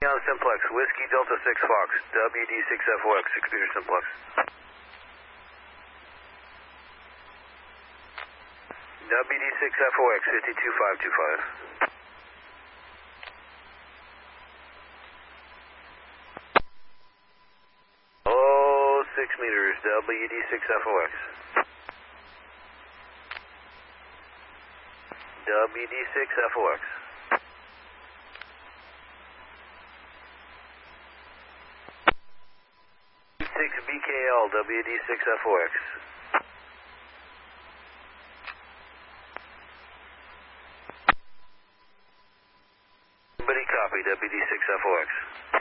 On Simplex, Whiskey Delta 6 Fox, WD6FOX, 6 meters Simplex. WD6FOX, 52525. Oh, 6 meters, WD6FOX. WD6FOX. 6 BKL, WD6FOX. Anybody copy, WD6FOX.